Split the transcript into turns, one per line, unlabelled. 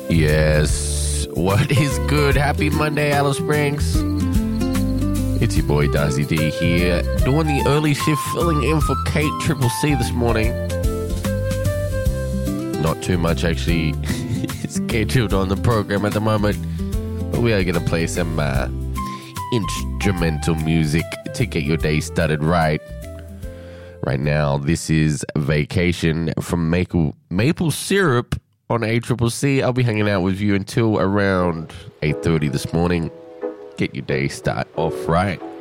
Yes, what is good? Happy Monday, Alice Springs. It's your boy Darcy D here, doing the early shift, filling in for Kate Triple C this morning. Not too much actually scheduled on the program at the moment, but we are going to play some instrumental music to get your day started right. Right now, this is Vacation from Maple Syrup on ACCC. I'll be hanging out with you until around 8:30 this morning. Get your day start off right.